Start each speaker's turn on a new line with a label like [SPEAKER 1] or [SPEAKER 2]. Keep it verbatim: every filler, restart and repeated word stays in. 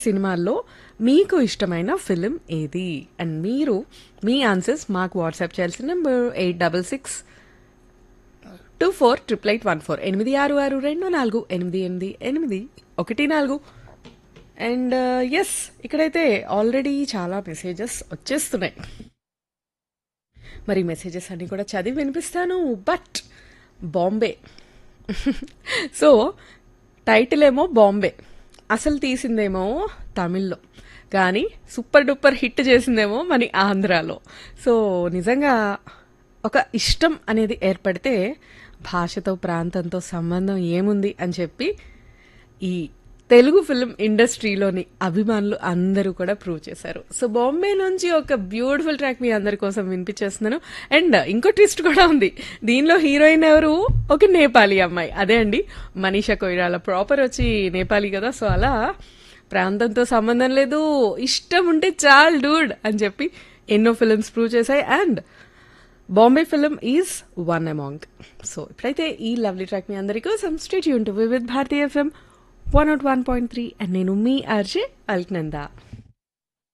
[SPEAKER 1] సినిమాల్లో మీకు ఇష్టమైన ఫిలిం ఏది? అండ్ మీరు మీ ఆన్సర్స్ మాకు వాట్సాప్ చేయాల్సిన number eight double six two four triple eight one four ఎనిమిది ఆరు ఆరు రెండు నాలుగు ఎనిమిది ఎనిమిది ఎనిమిది ఒకటి నాలుగు. అండ్ ఎస్, ఇక్కడైతే ఆల్రెడీ చాలా మెసేజెస్ వచ్చేస్తున్నాయి. మరి మెసేజెస్ అన్ని కూడా చదివి వినిపిస్తాను. బట్ బాంబే సో టైటిల్ ఏమో బాంబే, అసలు తీసిందేమో తమిళ్లో, కానీ సూపర్ డూపర్ హిట్ చేసిందేమో మన ఆంధ్రాలో. సో నిజంగా ఒక ఇష్టం అనేది ఏర్పడితే భాషతో ప్రాంతంతో సంబంధం ఏముంది అని చెప్పి ఈ తెలుగు ఫిల్మ్ ఇండస్ట్రీలోని అభిమానులు అందరూ కూడా ప్రూవ్ చేశారు. సో బాంబే నుంచి ఒక బ్యూటిఫుల్ ట్రాక్ మీ అందరి కోసం వినిపించేస్తున్నాను. అండ్ ఇంకో ట్విస్ట్ కూడా ఉంది. దీనిలో హీరోయిన్ ఎవరు? ఒక నేపాలీ అమ్మాయి. అదే అండి, మనీషా కొయిరాలా. ప్రాపర్ వచ్చి నేపాలీ కదా. సో అలా ప్రాంతంతో సంబంధం లేదు, ఇష్టం ఉంటే చాలు డూడ్ అని చెప్పి ఎన్నో ఫిల్మ్స్ ప్రూవ్ చేశాయి. And Bombay film is one among. So ఇప్పుడైతే ఈ లవ్లీ ట్రాక్ మీ అందరి కోసం. Stay tune to Vividh Bharati FM one not one point three. And నేను మీ ఆర్జే అల్క్నందా.